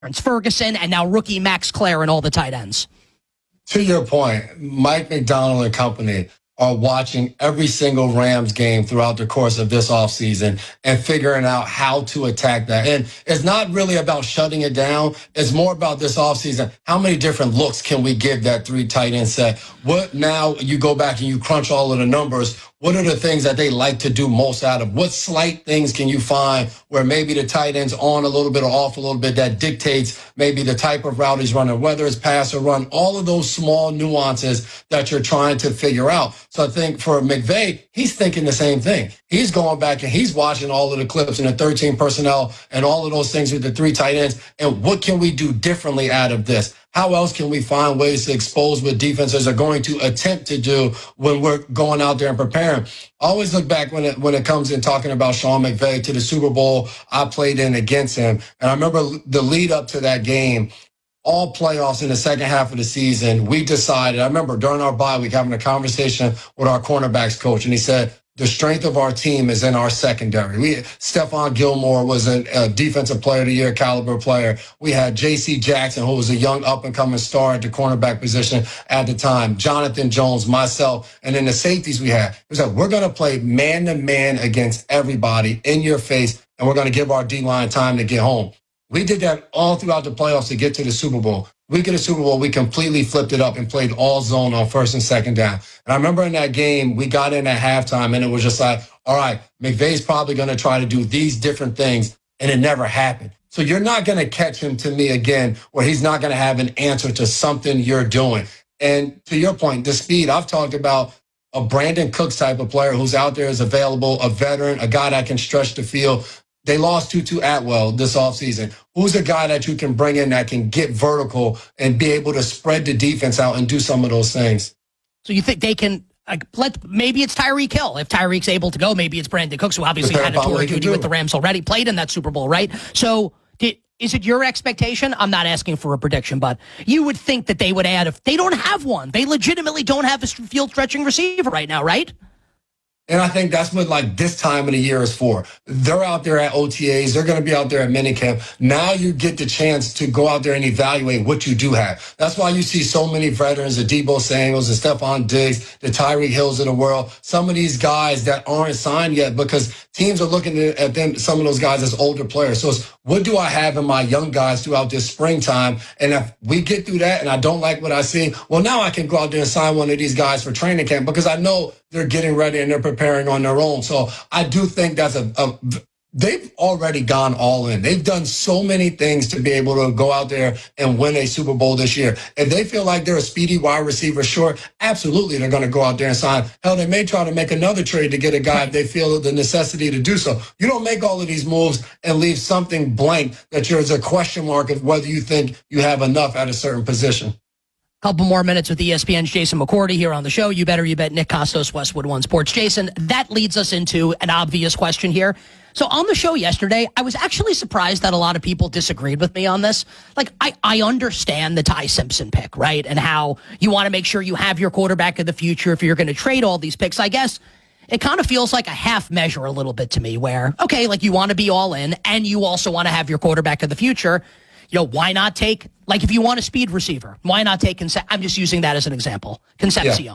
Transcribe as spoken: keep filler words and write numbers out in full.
Ferguson, and now rookie Max Clare and all the tight ends. To your point, Mike Macdonald and company are watching every single Rams game throughout the course of this offseason and figuring out how to attack that. And it's not really about shutting it down. It's more about this offseason. How many different looks can we give that three tight end set? What now you go back and you crunch all of the numbers. What are the things that they like to do most out of? What slight things can you find where maybe the tight end's on a little bit or off a little bit that dictates maybe the type of route he's running, whether it's pass or run, all of those small nuances that you're trying to figure out. So I think for McVay, he's thinking the same thing. He's going back and he's watching all of the clips and the thirteen personnel and all of those things with the three tight ends. And what can we do differently out of this? How else can we find ways to expose what defenses are going to attempt to do when we're going out there and preparing? I always look back when it when it comes in talking about Sean McVay to the Super Bowl I played in against him. And I remember the lead up to that game, all playoffs in the second half of the season, we decided, I remember during our bye week having a conversation with our cornerbacks coach, and he said, the strength of our team is in our secondary. We Stephon Gilmore was a, a defensive player of the year caliber player. We had J C Jackson, who was a young up-and-coming star at the cornerback position at the time. Jonathan Jones, myself, and then the safeties we had. It was like, we're going to play man-to-man against everybody in your face, and we're going to give our D-line time to get home. We did that all throughout the playoffs to get to the Super Bowl. Week of the Super Bowl, we completely flipped it up and played all zone on first and second down. And I remember in that game, we got in at halftime, and it was just like, all right, McVay's probably going to try to do these different things, and it never happened. So you're not going to catch him, to me, again, where he's not going to have an answer to something you're doing. And to your point, the speed, I've talked about a Brandon Cooks type of player who's out there, is available, a veteran, a guy that can stretch the field. They lost Tutu Atwell this offseason. Who's a guy that you can bring in that can get vertical and be able to spread the defense out and do some of those things? So you think they can, like, let, maybe it's Tyreek Hill. If Tyreek's able to go, maybe it's Brandon Cooks, who obviously had a tour of duty with the Rams already, played in that Super Bowl, right? So did, is it your expectation? I'm not asking for a prediction, but you would think that they would add, if they don't have one, they legitimately don't have a field stretching receiver right now, right? And I think that's what, like, this time of the year is for. They're out there at O T As. They're going to be out there at minicamp. Now you get the chance to go out there and evaluate what you do have. That's why you see so many veterans, the Deebo Samuels, the Stephon Diggs, the Tyreek Hills of the world, some of these guys that aren't signed yet because teams are looking at them, some of those guys as older players. So it's, what do I have in my young guys throughout this springtime? And if we get through that and I don't like what I see, well, now I can go out there and sign one of these guys for training camp because I know they're getting ready and they're preparing on their own. So I do think that's a, a they've already gone all in. They've done so many things to be able to go out there and win a Super Bowl this year. If they feel like they're a speedy wide receiver short, absolutely they're going to go out there and sign. Hell, they may try to make another trade to get a guy if they feel the necessity to do so. You don't make all of these moves and leave something blank that there's a question mark of whether you think you have enough at a certain position. Couple more minutes with E S P N's Jason McCourty here on the show. You better, you bet. Nick Costos, Westwood One Sports. Jason, that leads us into an obvious question here. So on the show yesterday, I was actually surprised that a lot of people disagreed with me on this. Like, I, I understand the Ty Simpson pick, right? And how you want to make sure you have your quarterback of the future if you're going to trade all these picks. I guess it kind of feels like a half measure a little bit to me where, okay, like you want to be all in and you also want to have your quarterback of the future. You know, why not take, like if you want a speed receiver, why not take, Conce- I'm just using that as an example, Concepcion. Yeah.